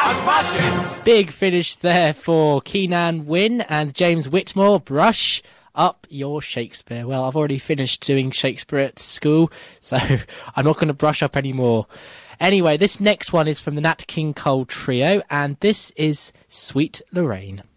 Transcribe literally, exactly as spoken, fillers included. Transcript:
Big finish there for Keenan Wynn and James Whitmore. Brush up your Shakespeare. Well, I've already finished doing Shakespeare at school, so I'm not going to brush up anymore. Anyway, this next one is from the Nat King Cole Trio, and this is Sweet Lorraine.